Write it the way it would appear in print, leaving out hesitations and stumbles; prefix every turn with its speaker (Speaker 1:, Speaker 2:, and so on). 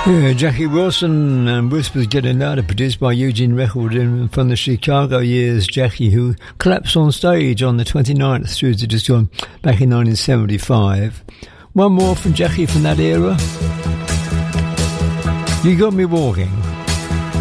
Speaker 1: Yeah, Jackie Wilson and Whispers Getting Louder, produced by Eugene Record from the Chicago years. Jackie, who collapsed on stage on the 29th through to just gone back in 1975. One more from Jackie from that era. You Got Me Walking.